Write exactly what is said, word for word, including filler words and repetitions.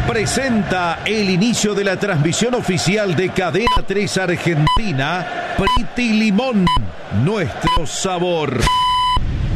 presenta el inicio de la transmisión oficial de Cadena tres Argentina, Pretty Limón, nuestro sabor.